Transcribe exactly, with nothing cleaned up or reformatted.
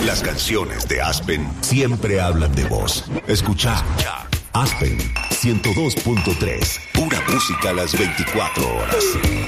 Las canciones de Aspen siempre hablan de vos. Escucha Aspen ciento dos punto tres. Pura música a las veinticuatro horas.